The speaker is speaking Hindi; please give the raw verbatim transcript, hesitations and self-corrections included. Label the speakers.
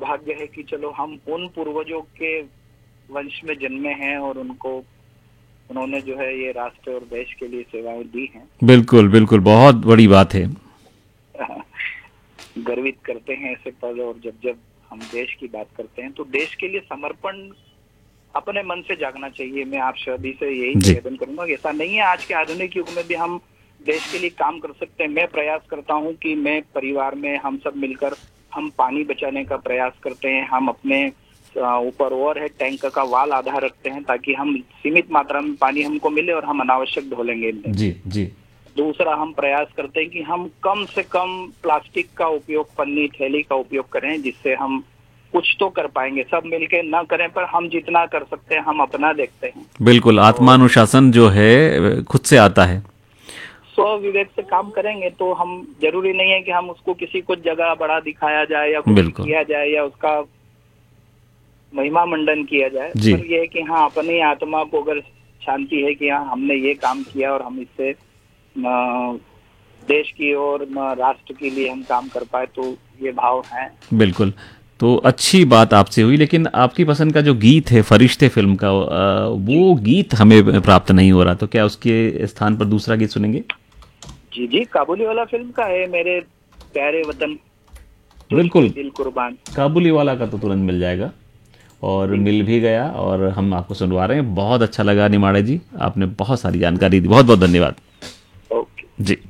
Speaker 1: भाग्य है कि चलो हम उन पूर्वजों के वंश में जन्मे हैं और उनको उन्होंने जो है ये राष्ट्र और देश के लिए सेवाएं दी हैं।
Speaker 2: बिल्कुल बिल्कुल, बहुत बड़ी बात है।
Speaker 1: गर्वित करते हैं ऐसे पल, और जब जब हम देश की बात करते हैं तो देश के लिए समर्पण अपने मन से जागना चाहिए। मैं आप सभी से यही निवेदन करूंगा कि ऐसा नहीं है, आज के आधुनिक युग में भी हम देश के लिए काम कर सकते हैं। मैं प्रयास करता हूं कि मैं परिवार में हम सब मिलकर हम पानी बचाने का प्रयास करते हैं। हम अपने ऊपर और है टैंक का वाल आधा रखते हैं ताकि हम सीमित मात्रा में पानी हमको मिले और हम अनावश्यक धो लेंगे।
Speaker 2: जी जी।
Speaker 1: दूसरा, हम प्रयास करते हैं कि हम कम से कम प्लास्टिक का उपयोग, पन्नी थैली का उपयोग करें, जिससे हम कुछ तो कर पाएंगे। सब मिलके ना करें पर हम जितना कर सकते हैं हम अपना देखते हैं।
Speaker 2: बिल्कुल, आत्मानुशासन जो है खुद से आता है।
Speaker 1: स्व विवेक से काम करेंगे तो हम, जरूरी नहीं है कि हम उसको किसी को जगह बड़ा दिखाया जाए या कुछ किया जाए या उसका महिमा मंडन किया जाए, पर यह है कि हाँ अपनी आत्मा को अगर शांति है कि हाँ हमने ये काम किया और हम इससे देश की और राष्ट्र के लिए हम काम कर पाए, तो ये भाव है।
Speaker 2: बिल्कुल, तो अच्छी बात आपसे हुई। लेकिन आपकी पसंद का जो गीत है फरिश्ते फिल्म का, वो गीत हमें प्राप्त नहीं हो रहा, तो क्या उसके स्थान पर दूसरा गीत सुनेंगे?
Speaker 1: जी जी, काबुली वाला फिल्म का है, मेरे प्यारे वतन
Speaker 2: बिल्कुल,
Speaker 1: दिल कुर्बान।
Speaker 2: काबुली वाला का तो तुरंत मिल जाएगा और मिल भी गया, और हम आपको सुनवा रहे हैं। बहुत अच्छा लगा निमाड़े जी, आपने बहुत सारी जानकारी दी, बहुत बहुत धन्यवाद।
Speaker 1: ओके
Speaker 2: जी।